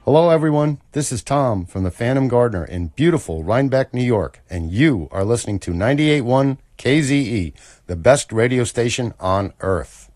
Hello, everyone. This is Tom from the Phantom Gardener in beautiful Rhinebeck, New York, and you are listening to 98.1 KZE, the best radio station on earth.